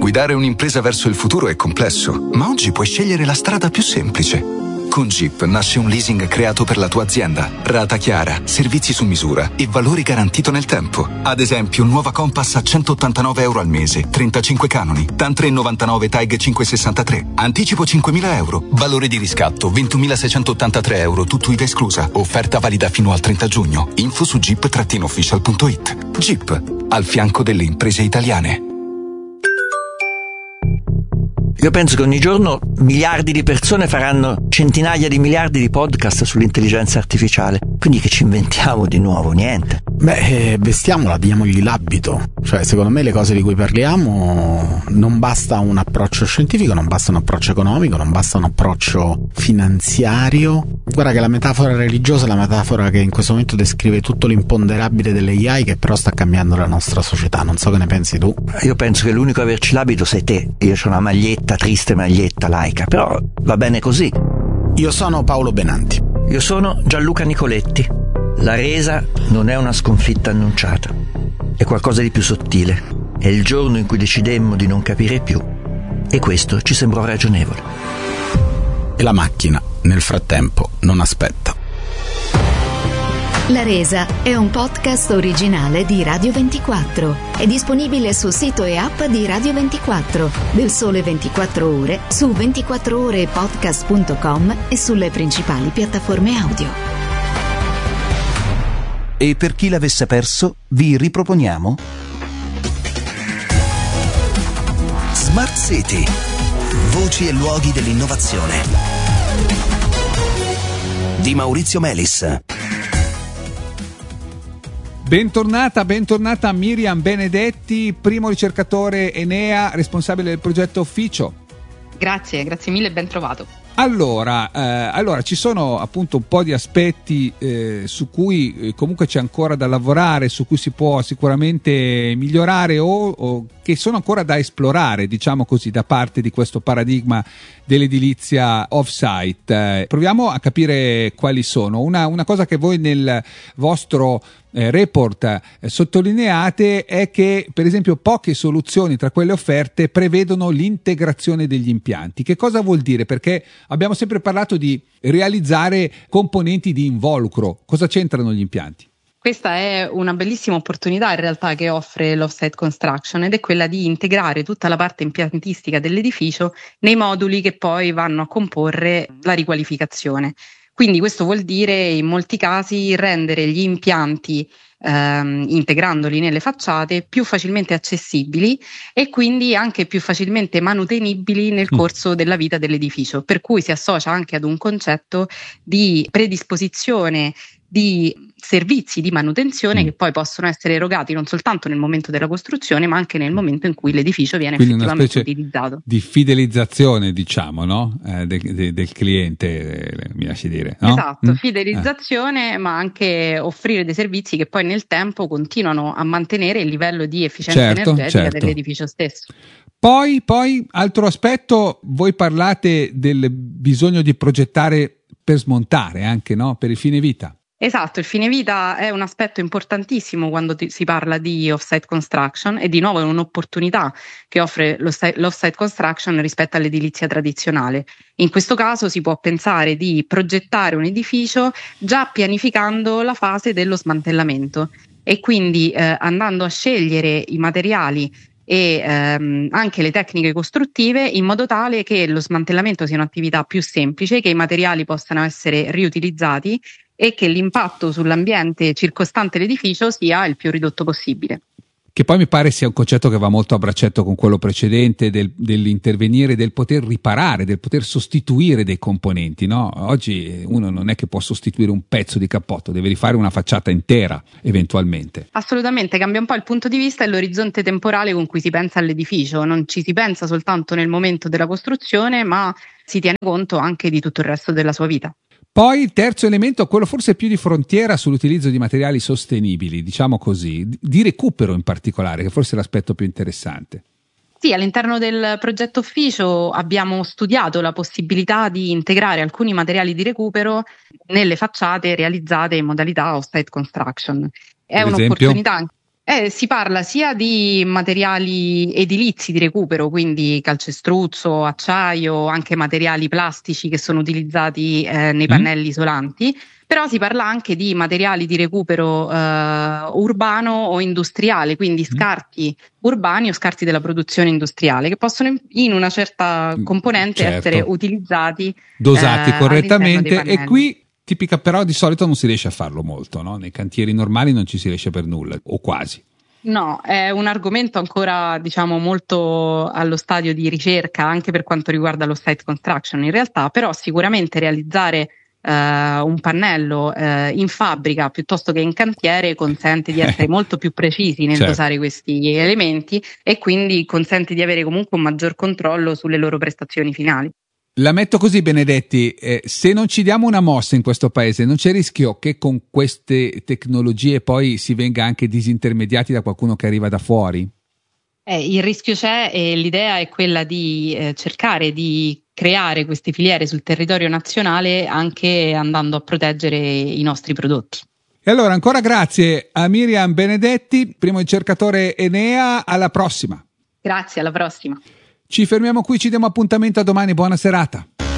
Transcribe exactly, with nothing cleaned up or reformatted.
Guidare un'impresa verso il futuro è complesso, ma oggi puoi scegliere la strada più semplice. Con Jeep nasce un leasing creato per la tua azienda. Rata chiara, servizi su misura e valori garantito nel tempo. Ad esempio, nuova Compass a centottantanove euro al mese, trentacinque canoni, T A N tre virgola novantanove Taig cinquecentosessantatré. Anticipo cinquemila euro. Valore di riscatto ventumilaseicentottantatré euro, tutto I V A esclusa. Offerta valida fino al trenta giugno. Info su jeep official punto it. Jeep, al fianco delle imprese italiane. Io penso che ogni giorno miliardi di persone faranno centinaia di miliardi di podcast sull'intelligenza artificiale. Quindi che ci inventiamo di nuovo? Niente. Beh, vestiamola, diamogli l'abito. Cioè, secondo me le cose di cui parliamo non basta un approccio scientifico, non basta un approccio economico, non basta un approccio finanziario. Guarda che la metafora religiosa è la metafora che in questo momento descrive tutto l'imponderabile delle A I, che però sta cambiando la nostra società. Non so che ne pensi tu. Io penso che l'unico a averci l'abito sei te. Io ho una maglietta, triste maglietta laica, però va bene così. Io sono Paolo Benanti. Io sono Gianluca Nicoletti. La resa non è una sconfitta annunciata, è qualcosa di più sottile. È il giorno in cui decidemmo di non capire più, e questo ci sembrò ragionevole. E la macchina, nel frattempo, non aspetta. La Resa è un podcast originale di Radio ventiquattro. È disponibile sul sito e app di Radio ventiquattro, del Sole ventiquattro Ore, su ventiquattro ore podcast punto com e sulle principali piattaforme audio. E per chi l'avesse perso, vi riproponiamo Smart City, voci e luoghi dell'innovazione, di Maurizio Melis. Bentornata, bentornata Miriam Benedetti, primo ricercatore Enea, responsabile del progetto Ufficio. Grazie, grazie mille e ben trovato. Allora, eh, allora, ci sono appunto un po' di aspetti eh, su cui eh, comunque c'è ancora da lavorare, su cui si può sicuramente migliorare o, o che sono ancora da esplorare, diciamo così, da parte di questo paradigma dell'edilizia off-site. Eh, proviamo a capire quali sono. Una, una cosa che voi nel vostro Eh, report eh, sottolineate è che per esempio poche soluzioni tra quelle offerte prevedono l'integrazione degli impianti. Che cosa vuol dire? Perché abbiamo sempre parlato di realizzare componenti di involucro. Cosa c'entrano gli impianti? Questa è una bellissima opportunità in realtà che offre l'off-site construction, ed è quella di integrare tutta la parte impiantistica dell'edificio nei moduli che poi vanno a comporre la riqualificazione. Quindi questo vuol dire in molti casi rendere gli impianti, ehm, integrandoli nelle facciate, più facilmente accessibili e quindi anche più facilmente manutenibili nel corso della vita dell'edificio, per cui si associa anche ad un concetto di predisposizione di servizi di manutenzione mm. che poi possono essere erogati non soltanto nel momento della costruzione, ma anche nel momento in cui l'edificio viene Quindi effettivamente una specie utilizzato. Di fidelizzazione, diciamo, no? Eh, de, de, del cliente, eh, mi lasci dire. No? Esatto, mm? fidelizzazione, eh. ma anche offrire dei servizi che poi nel tempo continuano a mantenere il livello di efficienza certo, energetica certo. dell'edificio stesso. Poi, poi, altro aspetto, voi parlate del bisogno di progettare per smontare anche, no? Per il fine vita. Esatto, il fine vita è un aspetto importantissimo quando ti, si parla di off-site construction, e di nuovo è un'opportunità che offre lo, l'off-site construction rispetto all'edilizia tradizionale. In questo caso si può pensare di progettare un edificio già pianificando la fase dello smantellamento e quindi eh, andando a scegliere i materiali e ehm, anche le tecniche costruttive in modo tale che lo smantellamento sia un'attività più semplice, che i materiali possano essere riutilizzati e che l'impatto sull'ambiente circostante l'edificio sia il più ridotto possibile. Che poi mi pare sia un concetto che va molto a braccetto con quello precedente del, dell'intervenire, del poter riparare, del poter sostituire dei componenti, no? Oggi uno non è che può sostituire un pezzo di cappotto, deve rifare una facciata intera eventualmente. Assolutamente, cambia un po' il punto di vista e l'orizzonte temporale con cui si pensa all'edificio. Non ci si pensa soltanto nel momento della costruzione, ma si tiene conto anche di tutto il resto della sua vita. Poi il terzo elemento, quello forse più di frontiera sull'utilizzo di materiali sostenibili, diciamo così, di recupero in particolare, che forse è l'aspetto più interessante. Sì, all'interno del progetto Ufficio abbiamo studiato la possibilità di integrare alcuni materiali di recupero nelle facciate realizzate in modalità off-site construction. È Per un'opportunità. esempio? Eh, si parla sia di materiali edilizi di recupero, quindi calcestruzzo, acciaio, anche materiali plastici che sono utilizzati eh, nei pannelli mm. isolanti, però si parla anche di materiali di recupero eh, urbano o industriale, quindi scarti mm. urbani o scarti della produzione industriale, che possono in una certa componente certo. essere utilizzati, dosati eh, correttamente, e qui tipica, però di solito non si riesce a farlo molto, no? Nei cantieri normali non ci si riesce per nulla, o quasi. No, è un argomento ancora, diciamo, molto allo stadio di ricerca, anche per quanto riguarda lo site construction in realtà, però sicuramente realizzare eh, un pannello eh, in fabbrica piuttosto che in cantiere consente di essere molto più precisi nel certo. dosare questi elementi, e quindi consente di avere comunque un maggior controllo sulle loro prestazioni finali. La metto così, Benedetti, eh, se non ci diamo una mossa in questo paese, non c'è il rischio che con queste tecnologie poi si venga anche disintermediati da qualcuno che arriva da fuori? Eh, il rischio c'è, e l'idea è quella di eh, cercare di creare queste filiere sul territorio nazionale, anche andando a proteggere i nostri prodotti. E allora ancora grazie a Miriam Benedetti, primo ricercatore Enea, alla prossima. Grazie, alla prossima. Ci fermiamo qui, ci diamo appuntamento a domani, buona serata.